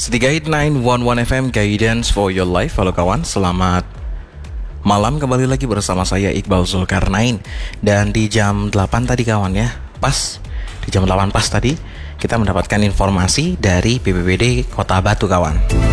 13891 FM Guidance for your life. Halo kawan, selamat malam, kembali lagi bersama saya Iqbal Zulkarnain. Dan di jam 8 tadi kawan ya, pas di jam 8 pas tadi kita mendapatkan informasi dari BPBD Kota Batu kawan.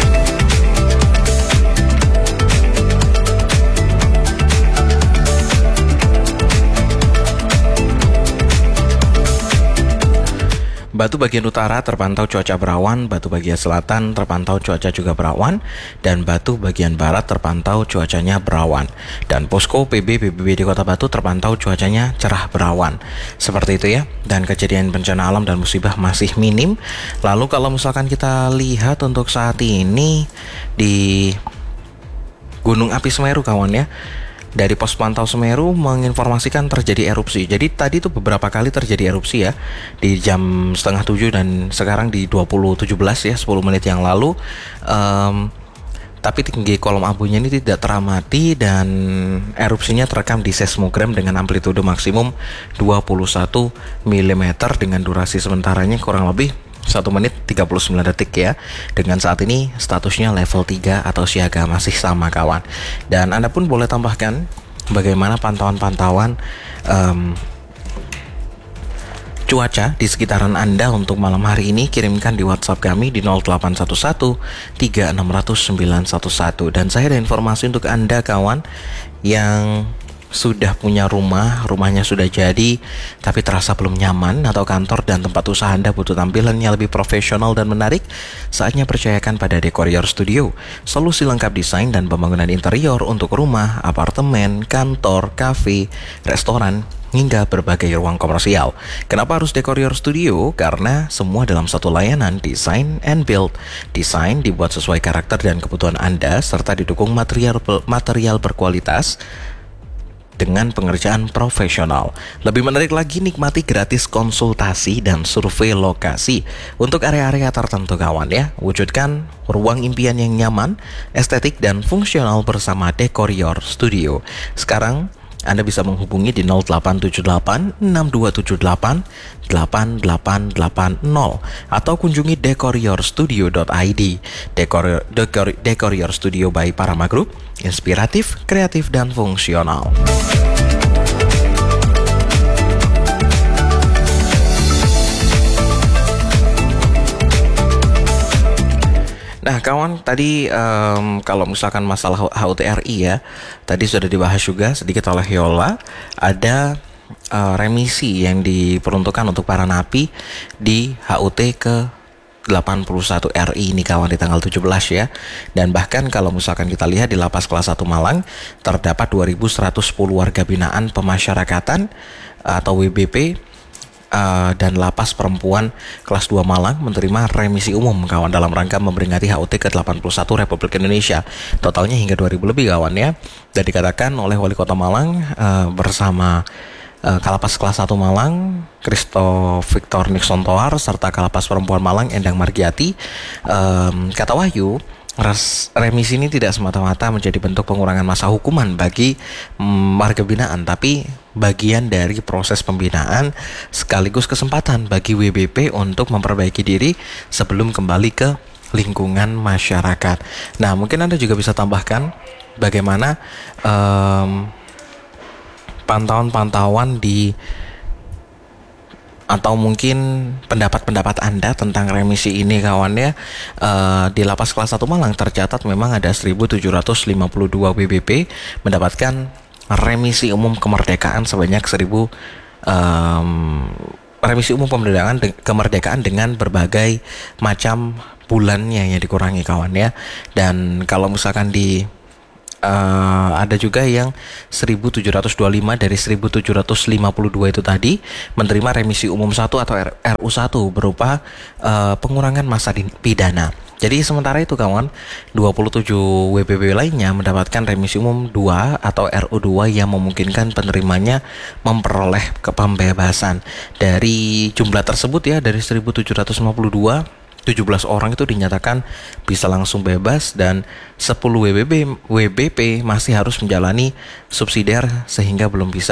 Batu bagian utara terpantau cuaca berawan, Batu bagian selatan terpantau cuaca juga berawan, dan Batu bagian barat terpantau cuacanya berawan. Dan posko BPBD Kota Batu terpantau cuacanya cerah berawan. Seperti itu ya, dan kejadian bencana alam dan musibah masih minim. Lalu kalau misalkan kita lihat untuk saat ini di Gunung Api Semeru kawan ya, dari pos pantau Semeru menginformasikan terjadi erupsi. Jadi tadi itu beberapa kali terjadi erupsi ya, di jam 6:30 dan sekarang di 20.17 ya, 10 menit yang lalu. Tapi tinggi kolom abunya ini tidak teramati dan erupsinya terekam di seismogram dengan amplitude maksimum 21 mm dengan durasi sementaranya kurang lebih 1 menit 39 detik ya. Dengan saat ini statusnya level 3 atau siaga, masih sama kawan. Dan Anda pun boleh tambahkan bagaimana pantauan-pantauan cuaca di sekitaran Anda untuk malam hari ini. Kirimkan di WhatsApp kami di 0811 3600 911. Dan saya ada informasi untuk Anda kawan yang sudah punya rumahnya sudah jadi tapi terasa belum nyaman, atau kantor dan tempat usaha Anda butuh tampilan yang lebih profesional dan menarik. Saatnya percayakan pada Dekorior Studio, solusi lengkap desain dan pembangunan interior untuk rumah, apartemen, kantor, kafe, restoran, hingga berbagai ruang komersial. Kenapa harus Dekorior Studio? Karena semua dalam satu layanan, design and build. Desain dibuat sesuai karakter dan kebutuhan Anda, serta didukung material berkualitas dengan pengerjaan profesional. Lebih menarik lagi, nikmati gratis konsultasi dan survei lokasi untuk area-area tertentu kawan ya. Wujudkan ruang impian yang nyaman, estetik dan fungsional bersama Dekorior Studio. Sekarang Anda bisa menghubungi di 0878 6278 8880 atau kunjungi dekoriorstudio.id. Dekorior Studio by Parama Group, inspiratif, kreatif dan fungsional. Nah kawan, tadi kalau misalkan masalah HUTRI ya, tadi sudah dibahas juga sedikit oleh Yola. Ada remisi yang diperuntukkan untuk para napi di HUT ke 81 RI ini kawan, di tanggal 17 ya. Dan bahkan kalau misalkan kita lihat di Lapas Kelas 1 Malang terdapat 2110 warga binaan pemasyarakatan atau WBP dan Lapas Perempuan Kelas 2 Malang menerima remisi umum kawan dalam rangka memperingati HUT ke-81 Republik Indonesia. Totalnya hingga 2000 lebih kawan ya. Dan dikatakan oleh Wali Kota Malang bersama Kalapas Kelas 1 Malang Kristo Victor Nixon Toar serta Kalapas Perempuan Malang Endang Margiati, kata Wahyu, remisi ini tidak semata-mata menjadi bentuk pengurangan masa hukuman bagi warga binaan, tapi bagian dari proses pembinaan sekaligus kesempatan bagi WBP untuk memperbaiki diri sebelum kembali ke lingkungan masyarakat. Nah, mungkin Anda juga bisa tambahkan bagaimana pantauan-pantauan atau mungkin pendapat-pendapat Anda tentang remisi ini kawan ya. Di Lapas Kelas 1 Malang tercatat memang ada 1752 WBP mendapatkan remisi umum kemerdekaan sebanyak 1000 remisi umum kemerdekaan dengan berbagai macam bulannya yang dikurangi kawan ya. Dan kalau misalkan ada juga yang 1725 dari 1752 itu tadi menerima remisi umum 1 atau RU1 berupa pengurangan masa pidana. Jadi sementara itu kawan, 27 WBP lainnya mendapatkan remisi umum 2 atau RU2 yang memungkinkan penerimanya memperoleh pembebasan. Dari jumlah tersebut ya, dari 1752, 17 orang itu dinyatakan bisa langsung bebas dan 10 WBP masih harus menjalani subsidiar sehingga belum bisa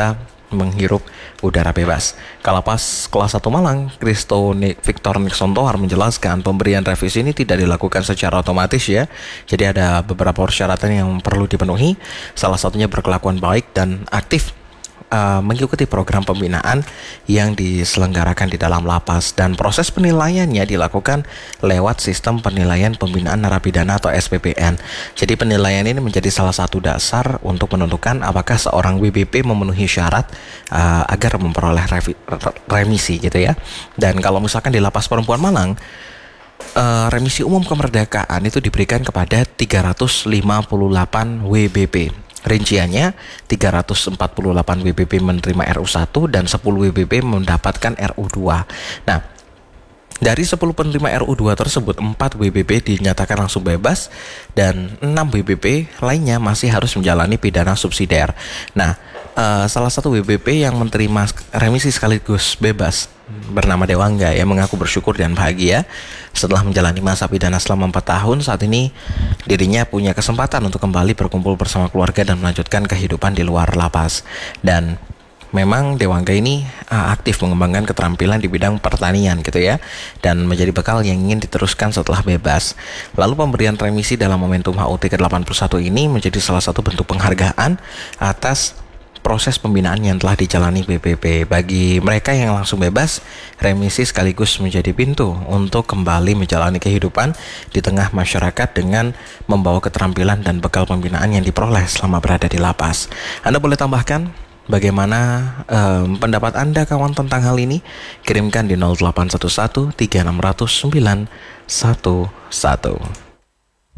menghirup udara bebas. Kalapas kelas 1 Malang, Victor Nixon Tohar menjelaskan pemberian revisi ini tidak dilakukan secara otomatis ya. Jadi ada beberapa persyaratan yang perlu dipenuhi. Salah satunya berkelakuan baik dan aktif mengikuti program pembinaan yang diselenggarakan di dalam lapas, dan proses penilaiannya dilakukan lewat sistem penilaian pembinaan narapidana atau SPPN. Jadi penilaian ini menjadi salah satu dasar untuk menentukan apakah seorang WBP memenuhi syarat agar memperoleh remisi gitu ya. Dan kalau misalkan di Lapas Perempuan Malang, remisi umum kemerdekaan itu diberikan kepada 358 WBP. Rinciannya 348 WBP menerima RU1 dan 10 WBP mendapatkan RU2. Nah, dari 10 penerima RU2 tersebut 4 WBP dinyatakan langsung bebas dan 6 WBP lainnya masih harus menjalani pidana subsidiar. Nah, salah satu WBP yang menerima remisi sekaligus bebas bernama Dewangga yang mengaku bersyukur dan bahagia setelah menjalani masa pidana selama 4 tahun. Saat ini dirinya punya kesempatan untuk kembali berkumpul bersama keluarga dan melanjutkan kehidupan di luar lapas. Dan memang Dewangga ini aktif mengembangkan keterampilan di bidang pertanian gitu ya, dan menjadi bekal yang ingin diteruskan setelah bebas. Lalu pemberian remisi dalam momentum HUT ke-81 ini menjadi salah satu bentuk penghargaan atas proses pembinaan yang telah dijalani BPP. Bagi mereka yang langsung bebas, remisi sekaligus menjadi pintu untuk kembali menjalani kehidupan di tengah masyarakat dengan membawa keterampilan dan bekal pembinaan yang diperoleh selama berada di lapas. Anda boleh tambahkan bagaimana pendapat Anda kawan tentang hal ini? Kirimkan di 0811 3600 911.